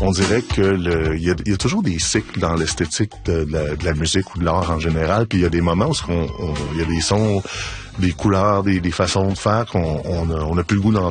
on dirait que il y a toujours des cycles dans l'esthétique de la musique ou de l'art en général, puis il y a des moments où il y a des sons, des couleurs, des façons de faire qu'on a plus le goût d'entendre.